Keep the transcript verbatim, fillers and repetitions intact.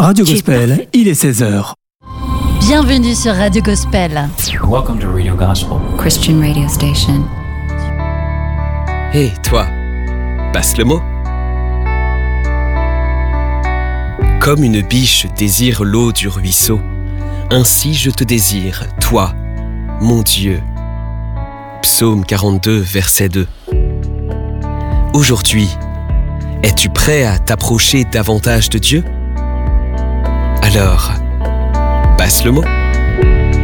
Radio Gospel, il est seize heures. Bienvenue sur Radio Gospel. Welcome to Radio Gospel, Christian radio station. Hé, hey, toi, passe le mot. Comme une biche désire l'eau du ruisseau, ainsi je te désire, toi, mon Dieu. Psaume quarante-deux, verset deux. Aujourd'hui, es-tu prêt à t'approcher davantage de Dieu ? Alors, passe le mot.